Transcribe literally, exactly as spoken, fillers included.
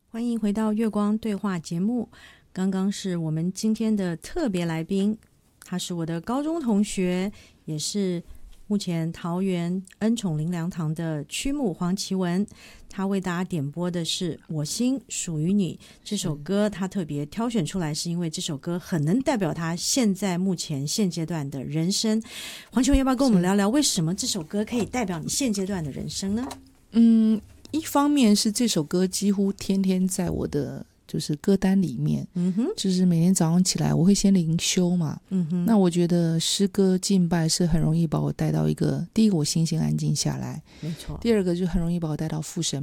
欢迎回到月光对话节目。刚刚是我们今天的特别来宾，他是我的高中同学，也是目前桃园恩宠灵粮堂的曲牧黄绮雯。他为大家点播的是《我心属于你》这首歌，他特别挑选出来是因为这首歌很能代表他现在目前现阶段的人生。黄绮雯要不要跟我们聊聊为什么这首歌可以代表你现阶段的人生呢？ 嗯，一方面是这首歌几乎天天在我的就是歌单里面， 嗯哼， 就是每天早上起来我会先灵修嘛， 嗯哼， 那我觉得诗歌敬拜是很容易把我带到一个，第一个我心情安静下来， 没错， 第二个就很容易把我带到父神